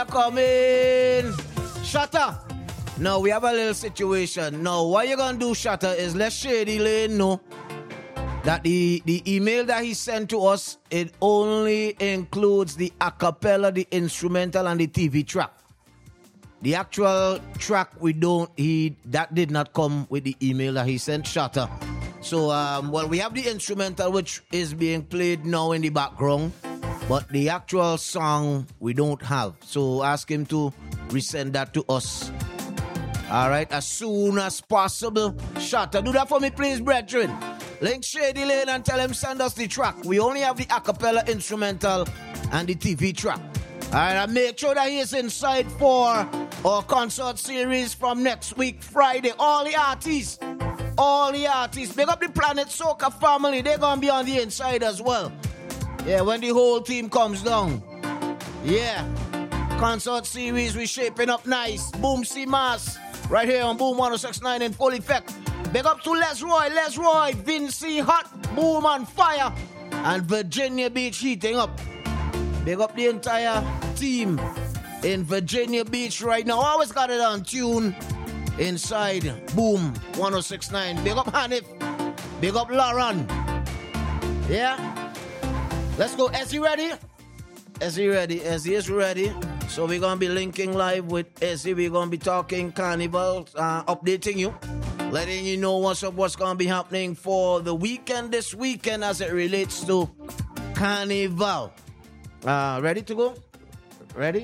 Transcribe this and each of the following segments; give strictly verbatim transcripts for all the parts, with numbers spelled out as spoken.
Coming. Shatter. Now we have a little situation. Now what you're gonna do, Shatter, is let Shady Lane know that the, the email that he sent to us, it only includes the a cappella, the instrumental, and the T V track. The actual track we don't, he that did not come with the email that he sent, Shatter. So, um, well, we have the instrumental which is being played now in the background, but the actual song we don't have. So ask him to resend that to us. All right, as soon as possible. Shatter, do that for me, please, brethren. Link Shady Lane and tell him send us the track. We only have the a cappella instrumental and the T V track. All right, and make sure that he is inside for our concert series from next week, Friday. All the artists, all the artists, big up the Planet Soca family. They're going to be on the inside as well. Yeah, when the whole team comes down. Yeah, concert series, we shaping up nice. Boom C Mass, right here on Boom one oh six point nine in full effect. Big up to Les Roy, Les Roy, Vincy Hot, Boom on Fire, and Virginia Beach heating up. Big up the entire team in Virginia Beach right now. Always got it on tune inside Boom one oh six point nine. Big up Hanif. Big up Lauren. Yeah? Let's go. Ezzy ready? Ezzy ready. Ezzy is ready. So we're going to be linking live with Ezzy. We're going to be talking Carnival, uh, updating you, letting you know what's up, what's going to be happening for the weekend this weekend as it relates to Carnival. Uh, ready to go? Ready?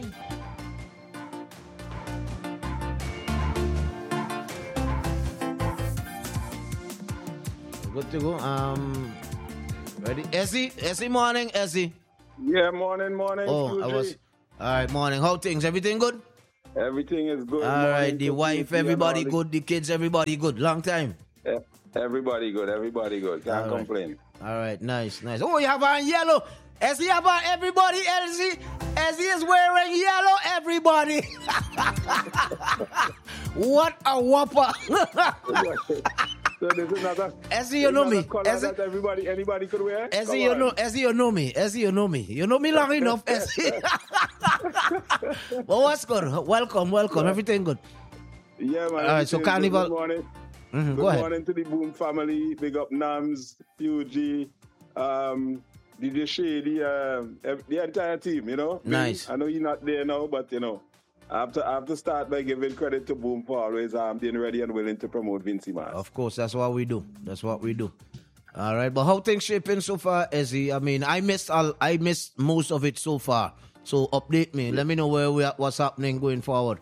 Good to go. Um, ready? Ezzy? Ezzy morning, Ezzy. Yeah, morning, morning. Oh, Q J. I was. All right, morning. How things? Everything good? Everything is good. All morning right, the wife, everybody the... good. The kids, everybody good. Long time. Yeah, everybody good. Everybody good. Can't All right. complain. All right, nice, nice. Oh, you have on yellow. Ezzy have on everybody. Ezzy, Ezzy is wearing yellow. Everybody. What a whopper. So there's another. Ezzy, you know me. Ezzy, that everybody, anybody could wear. Ezzy, you know. Ezzy, you know me. Ezzy, you know me. You know me long enough. Ezzy. Well, what's good? Welcome, welcome. Yeah. Everything good. Yeah, man. All right, so Carnival. Good morning. Mm-hmm, good go ahead. morning to the Boom family. Big up Nams, Fuji, um, D J Shady, uh, the entire team. You know. Nice. I know you're not there now, but you know. I have, to, I have to start by giving credit to Boom for always um, being ready and willing to promote Vincy Mass. Of course, that's what we do. That's what we do. All right, but how things shaping so far, Ezzy? I mean, I missed all, I missed most of it so far. So update me. Let me know where we are, what's happening going forward.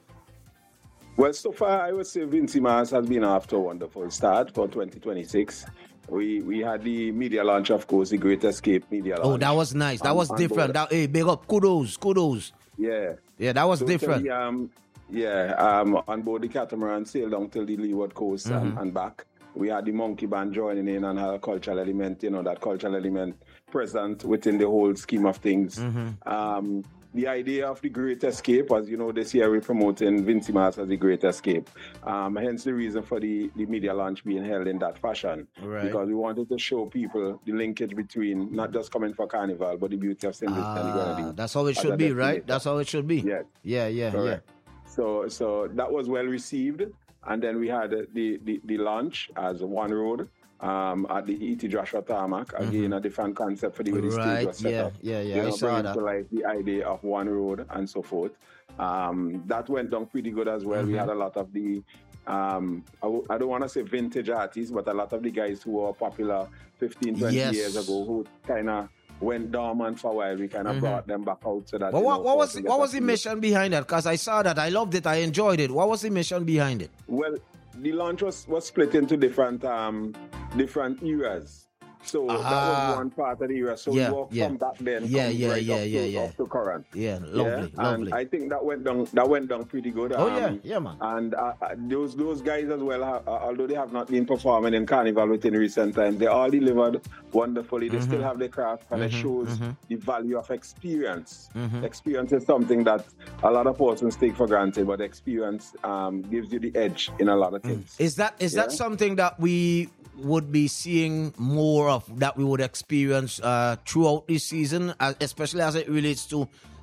Well, so far, I would say Vincy Mass has been off to a wonderful start for twenty twenty-six. We we had the media launch, of course, the Great Escape media launch. Oh, that was nice. That um, was different. That, hey, big up. Kudos. Kudos. Yeah. Yeah, that was so different. The, um, yeah, um, on board the catamaran, sailed down till the Leeward Coast mm-hmm. and, and back. We had the monkey band joining in and had a cultural element, you know, that cultural element present within the whole scheme of things. Mm-hmm. Um, the idea of the Great Escape was, you know, this year we're promoting Vincy Mass as the Great Escape. Um, hence the reason for the, the media launch being held in that fashion. Right. Because we wanted to show people the linkage between not just coming for Carnival, but the beauty of Saint Vincent and the Grenadines. That's how it should be, right? That's how it should be. Yes. Yeah, yeah, Correct. yeah. So so that was well received. And then we had the, the, the launch as One Road. Um, at the E T Joshua Tarmac, again mm-hmm. a different concept for the way the right. stage was set yeah, up. Yeah, yeah, you I know, saw that. To like the idea of one road and so forth. Um, that went down pretty good as well. Mm-hmm. We had a lot of the, um, I, w- I don't want to say vintage artists, but a lot of the guys who were popular fifteen, twenty yes. years ago who kind of went dormant for a while. We kind of mm-hmm. brought them back out so that. But what, know, what was what was the mission behind that? Because I saw that, I loved it, I enjoyed it. What was the mission behind it? Well, the launch was, was split into different um, different eras. So uh, that was one part of the era. So yeah, we walked yeah. from back then yeah, yeah, right yeah, up, yeah, to, yeah. up to current. Yeah, lovely, yeah? lovely. And I think that went down that went down pretty good. Oh um, yeah, yeah, man. And uh, those those guys as well, uh, although they have not been performing in Carnival within recent times, they all delivered wonderfully. They mm-hmm. still have the craft, and mm-hmm, it shows mm-hmm. the value of experience. Mm-hmm. Experience is something that a lot of persons take for granted, but experience um, gives you the edge in a lot of things. Is that is yeah? that something that we would be seeing more of, that we would experience uh, throughout this season, uh, especially as it relates to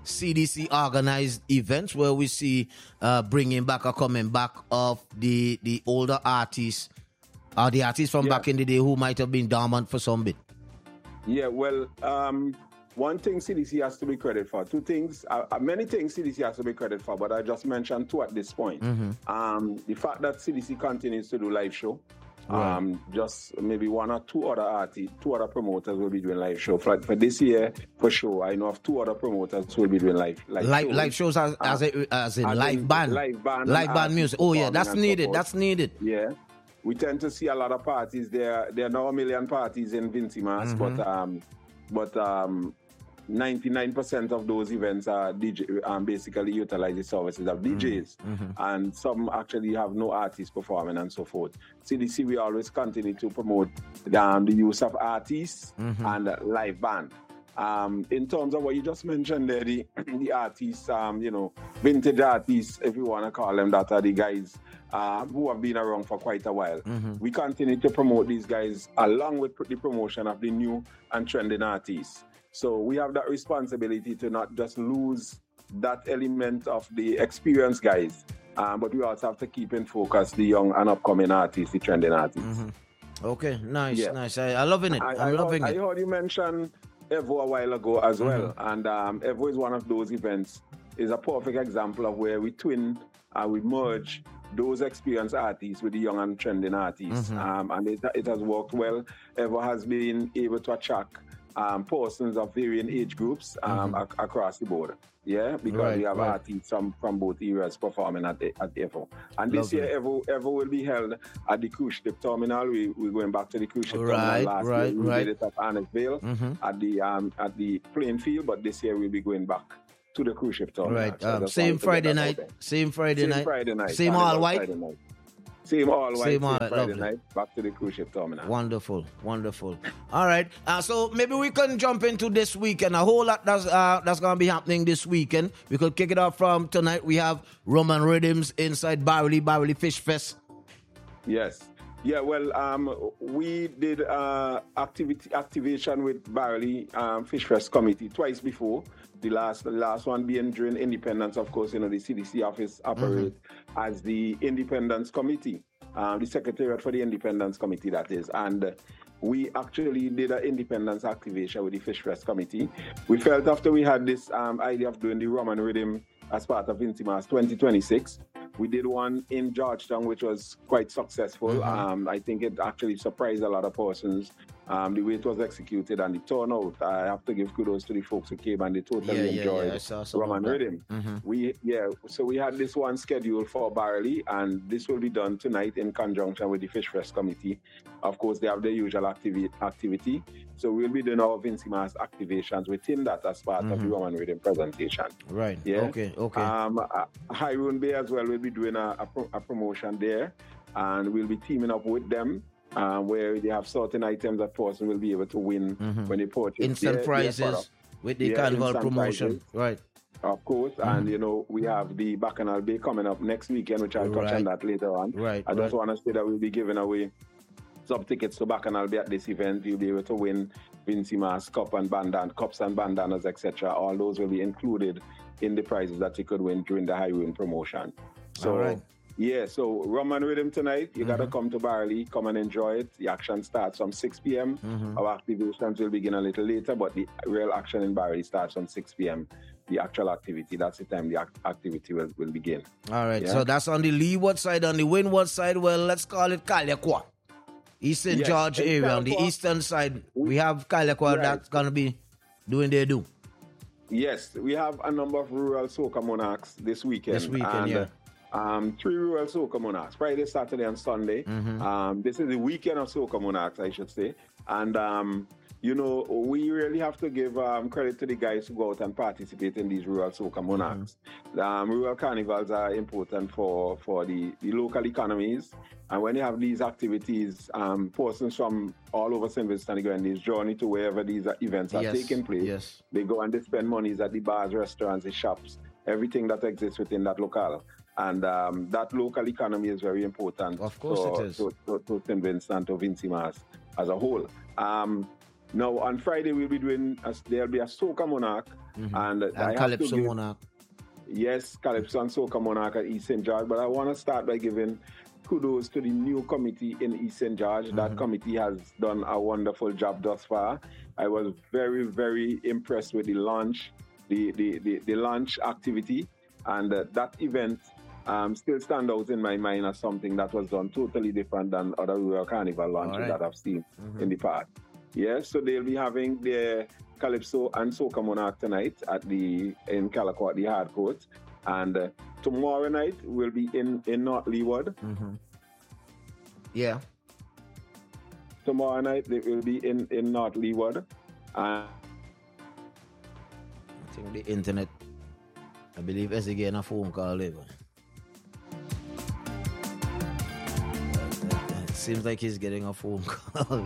C D C organized events where we see uh, bringing back or coming back of the the older artists, or the artists from yeah. back in the day who might have been dormant for some bit. Yeah, well, um, one thing C D C has to be credited for. Two things, uh, many things C D C has to be credited for, but I just mentioned two at this point. Mm-hmm. Um, the fact that C D C continues to do live show. Right. Um, just maybe one or two other artists, two other promoters will be doing live show. For, for this year, for sure, I know of two other promoters who will be doing live live, live shows. Live shows as, as, a, as in as live in band. Live band. Live band music. Oh, yeah, that's needed. So that's needed. Yeah. We tend to see a lot of parties. There, there are now a million parties in Vincimas, mm-hmm. but um, but um, ninety-nine percent of those events are D J, um, basically utilize the services of D Js, mm-hmm. and some actually have no artists performing and so forth. C D C, we always continue to promote um, the use of artists mm-hmm. and uh, live band. Um, in terms of what you just mentioned there, the, the artists, um, you know, vintage artists, if you want to call them that, are the guys uh, who have been around for quite a while. Mm-hmm. We continue to promote these guys along with the promotion of the new and trending artists. So we have that responsibility to not just lose that element of the experienced guys, um, but we also have to keep in focus the young and upcoming artists, the trending artists. Mm-hmm. Okay, nice, yeah. nice. I, I'm loving it. I, I'm I loving heard, it. I heard you mention Evo a while ago as mm-hmm. well, and um, Evo is one of those events. Is a perfect example of where we twin and we merge those experienced artists with the young and trending artists, mm-hmm. um, and it, it has worked well. Evo has been able to attract um, persons of varying age groups um, mm-hmm. ac- across the board. Yeah, because right, we have right. artists from, from both areas performing at the, at Evo. And this Lovely. year, Evo, Evo will be held at the cruise ship terminal. We, we're going back to the cruise ship right, terminal last right, year. We right. did it at Annisvale mm-hmm. at the um, at the playing field, but this year we'll be going back to the cruise ship terminal. Right, So um, same Friday night, same Friday same night, Friday night, same all white. Night. Same all white, same, same all, Friday lovely. night, back to the cruise ship terminal. Wonderful, wonderful. All right, uh, so maybe we can jump into this weekend. A whole lot that's uh, that's going to be happening this weekend. We could kick it off from tonight. We have Roman Rhythms inside Barley, Barley Fish Fest. Yes. Yeah, well, um, we did uh, activity activation with Barley um, Fish Fest Committee twice before. The last the last one being during Independence, of course, you know, the C D C office operates mm-hmm. as the Independence Committee, um, the Secretariat for the Independence Committee, that is. And uh, we actually did an independence activation with the Fish Fest Committee. We felt after we had this um, idea of doing the Roman Rhythm as part of Vincimas twenty twenty-six, we did one in Georgetown, which was quite successful. Mm-hmm. Um, I think it actually surprised a lot of persons, um, the way it was executed and the turnout. I have to give kudos to the folks who came and they totally yeah, enjoyed yeah, yeah. Roman Rhythm. Mm-hmm. We yeah, so we had this one scheduled for Barley, and this will be done tonight in conjunction with the Fish Fest Committee. Of course, they have their usual activi- activity. So we'll be doing our Vincimas activations within that as part mm-hmm. of the Roman Rhythm presentation. Right. Yeah. Okay. Okay. Um, uh, Highroon Bay as well will be doing a, a, pro- a promotion there, and we'll be teaming up with them, uh, where they have certain items that person will be able to win mm-hmm. when they purchase instant their, prizes their with the yeah, carnival promotion. Prizes. Right. Of course, mm-hmm. and you know, we have the Bacchanal Bay coming up next weekend, which I'll touch right. on that later on. Right. I just right. want to say that we'll be giving away some tickets to Bacchanal Bay at this event. You'll be able to win Vincimas cup and bandan, cups and bandanas, et cetera. All those will be included in the prizes that you could win during the Highroon promotion. So, right. yeah, so Roman Rhythm tonight. You mm-hmm. got to come to Barley, come and enjoy it. The action starts from six p.m. Mm-hmm. Our activations will begin a little later, but the real action in Barley starts from six p.m. The actual activity, that's the time the act- activity will, will begin. All right, yeah? So that's on the Leeward side. On the Windward side, well, let's call it Kalekwa. Eastern yes, George area. Kalekwa, on the eastern side, we, we have Kalekwa right. that's going to be doing their do. Yes, we have a number of rural soca monarchs this weekend. This weekend, and, yeah. Um, three rural soca monarchs, Friday, Saturday, and Sunday. Mm-hmm. Um, this is the weekend of soca monarchs, I should say. And, um, you know, we really have to give um, credit to the guys who go out and participate in these rural soca monarchs. Mm-hmm. Um, rural carnivals are important for, for the, the local economies. And when you have these activities, um, persons from all over Saint Vincent and the Grenadines journey to wherever these events are yes. taking place. Yes. They go and they spend monies at the bars, restaurants, the shops, everything that exists within that locale. And um, that local economy is very important. Of course to, it is. To, to, to Saint Vincent, to Vincimas as a whole. Um, now, on Friday, we'll be doing, a, there'll be a Soca Monarch Mm-hmm. And, and I Calypso have to give, Monarch. Yes, Calypso and Soca Monarch at East Saint George. But I want to start by giving kudos to the new committee in East Saint George. Mm-hmm. That committee has done a wonderful job thus far. I was very, very impressed with the launch, the the, the, the launch activity. And uh, that event um, still stand out in my mind as something that was done totally different than other rural carnival launches right. that I've seen mm-hmm. in the past. Yes, so they'll be having their Calypso and Soca Monarch tonight at the in Calico at the Hard Court. And uh, tomorrow night we'll be in, in North Leeward. Mm-hmm. Yeah. Tomorrow night they will be in, in North Leeward. Uh, I think the internet, I believe Ezzy getting a phone call later. It seems like he's getting a phone call.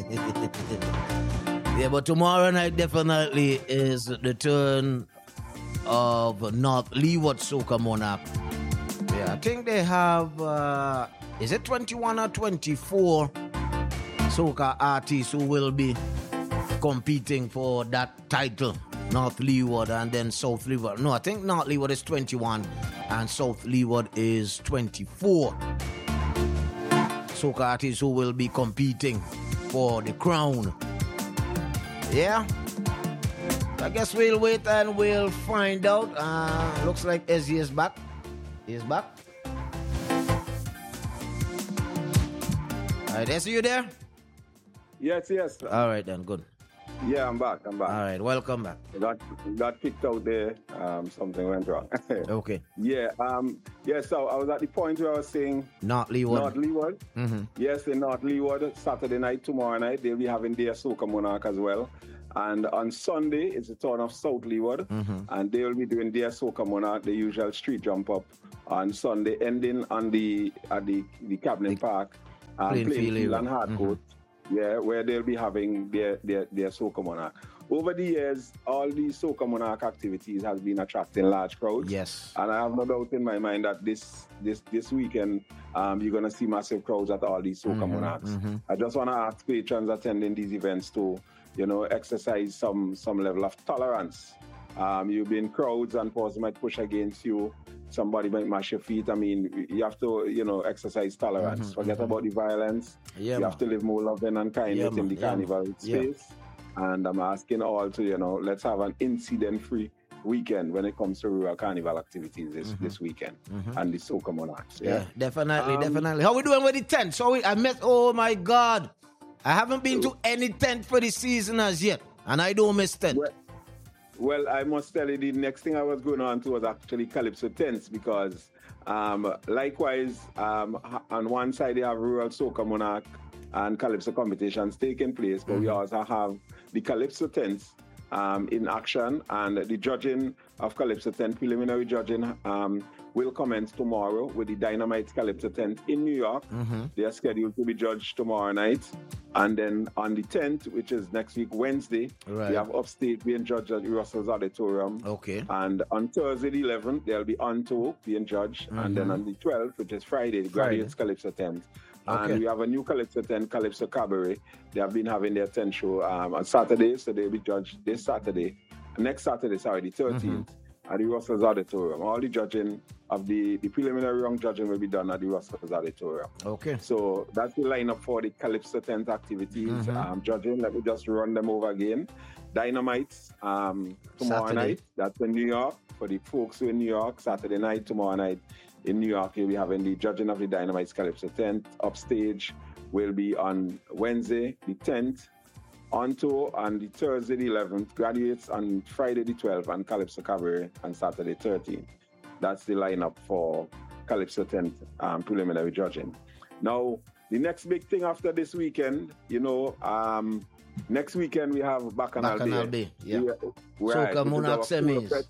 Yeah, but tomorrow night definitely is the turn of North Leeward Soca Monarch. Yeah, I think they have, uh, is it twenty-one or twenty-four soca artists who will be competing for that title. North Leeward and then South Leeward. No, I think North Leeward is twenty-one and South Leeward is twenty-four. Soca artists who will be competing for the crown. Yeah. I guess we'll wait and we'll find out. Uh, looks like Ezzy is back. He is back. All right, Ezzy, you there? Yes, yes. All right, then, good. Yeah, I'm back. I'm back. All right, welcome back. Got got kicked out there. Um, something went wrong. Okay. Yeah. Um. Yeah. So I was at the point where I was saying North Leeward. North Leeward. Mm-hmm. Yes, in North Leeward, Saturday night, tomorrow night they'll be having their Soca Monarch as well. And on Sunday it's the turn of South Leeward, mm-hmm. and they will be doing their Soca Monarch, the usual street jump up on Sunday, ending on the at the the Cabinet the Park, um, Plainfield and Hard Court. Mm-hmm. Yeah, where they'll be having their, their, their Soca Monarch. Over the years, all these Soca Monarch activities has been attracting large crowds. Yes. And I have no doubt in my mind that this this this weekend, um, you're going to see massive crowds at all these Soca mm-hmm, Monarchs. Mm-hmm. I just want to ask patrons attending these events to, you know, exercise some some level of tolerance. Um, you've been crowds and pause might push against you. Somebody might mash your feet. I mean, you have to, you know, exercise tolerance. Mm-hmm, Forget mm-hmm. about the violence. Yeah, you man. have to live more loving and kindness yeah, in the yeah, carnival yeah. space. And I'm asking all to, you know, let's have an incident-free weekend when it comes to rural carnival activities this, mm-hmm. this weekend mm-hmm. and the Soca Monarchs. Yeah, yeah definitely, um, definitely. How we doing with the tent? So we, I met, oh my God. I haven't been to any tent for the season as yet. And I don't miss tent. Well, Well, I must tell you, the next thing I was going on to was actually Calypso tents because um, likewise, um, on one side they have Rural Soca Monarch and Calypso competitions taking place, but mm-hmm. we also have the Calypso tents um, in action, and the judging of Calypso tent, preliminary judging, um, will commence tomorrow with the Dynamite Calypso tent in New York. Mm-hmm. They are scheduled to be judged tomorrow night. And then on the tenth, which is next week, Wednesday, right. we have Upstate being judged at the Russell's Auditorium. Okay. And on Thursday, the eleventh, they'll be on tour being judged. Mm-hmm. And then on the twelfth, which is Friday, the Graduates Calypso tent. Okay. And we have a new Calypso tent, Calypso Cabaret. They have been having their tent show um, on Saturday, so they'll be judged this Saturday. Next Saturday, sorry, the thirteenth. Mm-hmm. At the Russell's Auditorium. All the judging of the, the preliminary round judging will be done at the Russell's Auditorium. Okay. So that's the lineup for the Calypso tent activities. Mm-hmm. Um, judging, let me just run them over again. Dynamites um, tomorrow Saturday. night. That's in New York. For the folks who are in New York, Saturday night, tomorrow night in New York, you'll be having the judging of the Dynamites Calypso tent. Upstage will be on Wednesday, the tenth. On tour on the Thursday the eleventh, Graduates on Friday the twelfth, and Calypso Cabaret on Saturday thirteenth. That's the lineup for Calypso tenth um, preliminary judging. Now, the next big thing after this weekend, you know, um, next weekend we have Bacchanal, Bacchanal Bay. Bay. Yeah. We, right, Soca Monarch semis.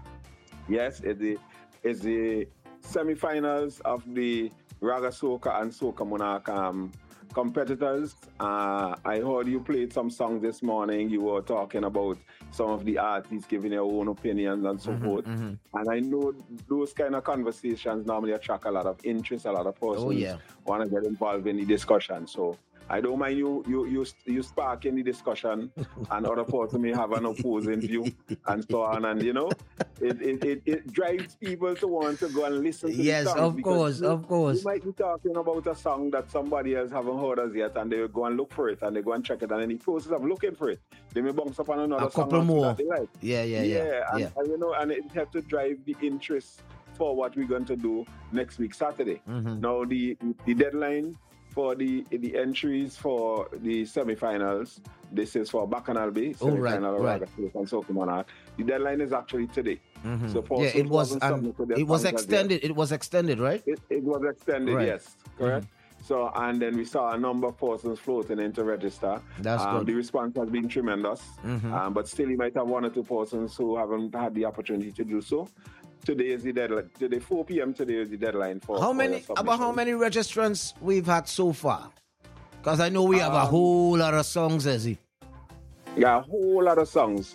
Yes, it's the, it's the semi-finals of the Raga Soca and Soca Monarch um, competitors. Uh, I heard you played some songs this morning. You were talking about some of the artists giving their own opinions and so mm-hmm, forth. Mm-hmm. And I know those kind of conversations normally attract a lot of interest, a lot of persons oh, yeah. want to get involved in the discussion. So I don't mind you you you you sparking the discussion, and other person may have an opposing view and so on, and you know, it it, it, it drives people to want to go and listen to yes, the song. Yes, of course, you, of course. You might be talking about a song that somebody else haven't heard as yet, and they will go and look for it, and they go and check it, and in the process of looking for it, they may bounce up on another a song couple more. That they like. Yeah, yeah, yeah. Yeah, and, yeah. and you know, and it has to drive the interest for what we're going to do next week, Saturday. Mm-hmm. Now, the the deadline for the the entries for the semifinals, this is for Bacchanal Bay, oh, semifinal right, right. right. and Soca Monarch. The deadline is actually today. Mm-hmm. So yeah, it was um, it was extended. It was extended, right? It, it was extended, right. yes, correct. Mm-hmm. So, and then we saw a number of persons floating into register. That's um, good. The response has been tremendous. Mm-hmm. Um, but still, you might have one or two persons who haven't had the opportunity to do so. Today is the deadline. Today, four p.m. today is the deadline for. How for many? About how many registrants we've had so far? Because I know we have um, a whole lot of songs, Ezzy. Yeah, a whole lot of songs.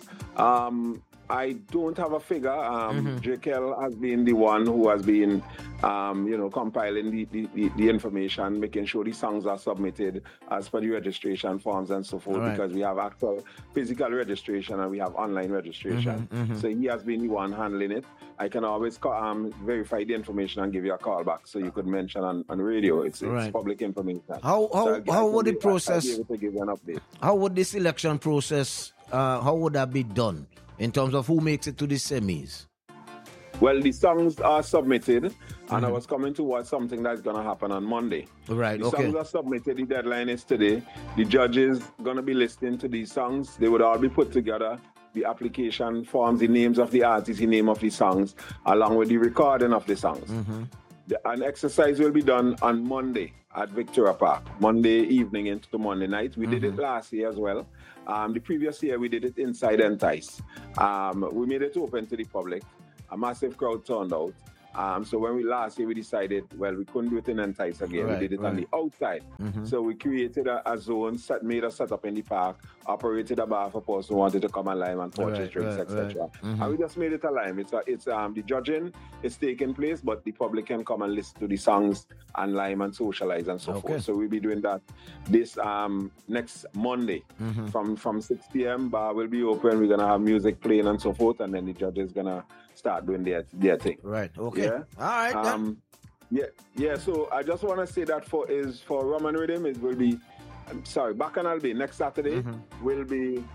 Um, I don't have a figure. Um, mm-hmm. J K L has been the one who has been, um, you know, compiling the, the, the, the information, making sure the songs are submitted as per the registration forms and so forth, right. because we have actual physical registration and we have online registration. Mm-hmm, mm-hmm. So he has been the one handling it. I can always call, um, verify the information and give you a call back so you could mention on, on radio. It's, it's right. public information. How how, so how would the process? I'll be able to give you an update. How would the selection process? Uh, how would that be done? In terms of who makes it to the semis? Well, the songs are submitted, and mm-hmm. I was coming towards something that's going to happen on Monday. Right, the okay. songs are submitted, the deadline is today. The judges going to be listening to these songs. They would all be put together. The application forms, the names of the artists, the name of the songs, along with the recording of the songs. Mm-hmm. The, an exercise will be done on Monday at Victoria Park, Monday evening into Monday night. We mm-hmm. did it last year as well. Um, the previous year, we did it inside Entice. Um, we made it open to the public. A massive crowd turned out. Um, so when we last year, we decided, well, we couldn't do it in Entice again. Right, we did it right. on the outside. Mm-hmm. So we created a, a zone, set, made a setup in the park, operated a bar for persons who wanted to come and lime and purchase right, drinks, right, et cetera. right. Mm-hmm. And we just made it a lime. It's, a, it's um, the judging is taking place, but the public can come and listen to the songs and lime and socialize and so okay. forth. So we'll be doing that this um, next Monday mm-hmm. from, from six p.m. Bar will be open. We're going to have music playing and so forth, and then the judges going to start doing their, their thing. Right, okay. Yeah? All right, um, yeah, yeah. So I just want to say that for is for Rum and Rhythm, it will be, I'm sorry, Bacchanal Bay next Saturday mm-hmm. will be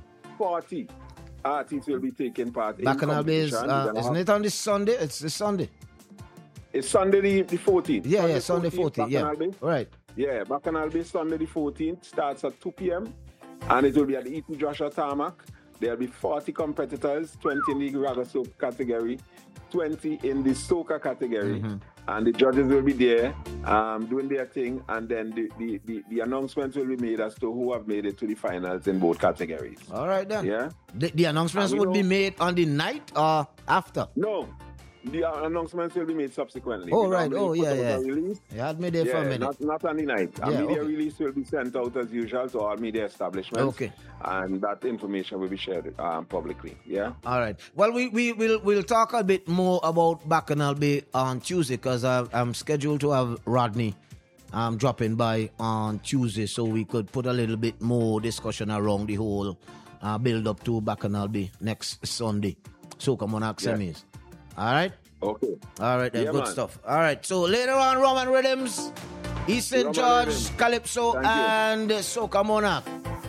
forty artists will be taking part. Bacchanal Bay is, uh, isn't it on this Sunday? It's this Sunday. It's Sunday the, the fourteenth. Yeah, Sunday yeah, Sunday fourteenth. Yeah, Bay. right. Yeah, Bacchanal Bay Sunday the fourteenth starts at two p.m. and it will be at the E T Joshua Tarmac. There'll be forty competitors, twenty in the Raga Soap category, twenty in the Soca category, mm-hmm. and the judges will be there um, doing their thing, and then the, the, the, the announcements will be made as to who have made it to the finals in both categories. All right, then. Yeah? The, the announcements would know, be made on the night or after? No. The announcements will be made subsequently. Oh, right. Oh, yeah, yeah. Release. You had me there yeah, for a minute. Not, not on the night. A yeah, media okay. release will be sent out as usual to all media establishments. Okay. And that information will be shared um, publicly. Yeah. All right. Well, we, we, we'll, we'll talk a bit more about Bacchanal Bay on Tuesday because I'm scheduled to have Rodney um, dropping by on Tuesday so we could put a little bit more discussion around the whole uh, build up to Bacchanal Bay next Sunday. Soca Monarch yeah. semis. All right? Okay. All right, then. Yeah, good man. stuff. All right. So later on, Rum and Rhythms, East Saint George, Calypso, Thank and Soca Monarch.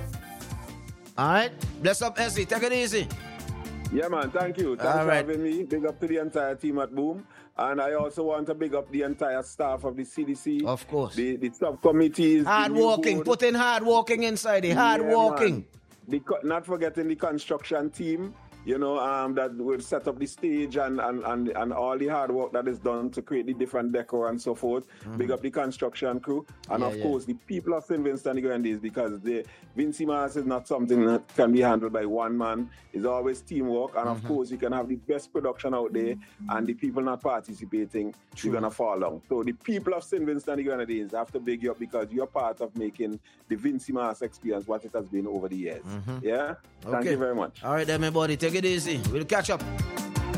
All right. Bless up, Essie. Take it easy. Yeah, man. Thank you. Thanks All for right. having me. Big up to the entire team at Boom. And I also want to big up the entire staff of the C D C. Of course. The, the subcommittees. Hard the working. Put in hard working inside it. Hard yeah, working. The, not forgetting the construction team. You know, um, that will set up the stage and, and, and, and all the hard work that is done to create the different decor and so forth. Mm-hmm. Big up the construction crew. And yeah, of yeah. course, the people of Saint Vincent and the Grenadines, because the Vincy Mass is not something that can be handled by one man. It's always teamwork. And of mm-hmm. course, you can have the best production out there and the people not participating, True. You're going to fall down. So the people of Saint Vincent and the Grenadines have to big you up because you're part of making the Vincy Mass experience what it has been over the years. Mm-hmm. Yeah? Thank okay. you very much. All right, then, my buddy. Take it easy. We'll catch up.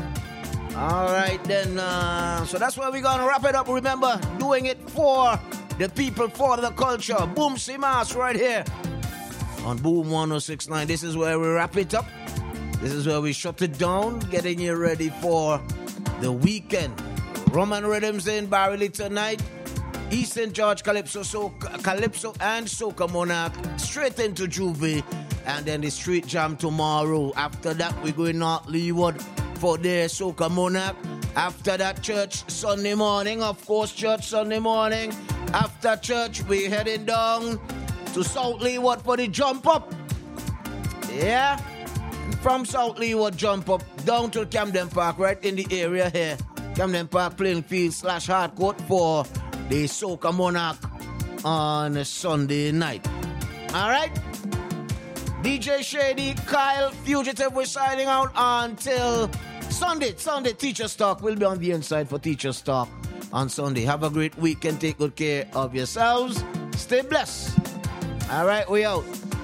All right, then. Uh, so that's where we're going to wrap it up. Remember, doing it for the people for the culture. Boom Simas right here on Boom one oh six point nine. This is where we wrap it up. This is where we shut it down, getting you ready for the weekend. Roman Rhythms in Barely tonight. East Saint George, Calypso, so- Calypso and Soca Monarch. Straight into Juve. And then the Street Jam tomorrow. After that, we're going North Leeward for their Soca Monarch. After that, church Sunday morning. Of course, church Sunday morning. After church, we're heading down to South Leeward for the jump up. Yeah. And from South Leeward, jump up down to Camden Park, right in the area here. Camden Park playing field slash hardcourt for the Soca Monarch on a Sunday night. All right. D J Shady, Kyle, Fugitive, we're signing out until Sunday. Sunday, Teacher's Talk. We'll be on the inside for Teacher's Talk on Sunday. Have a great weekend. Take good care of yourselves. Stay blessed. All right, we out.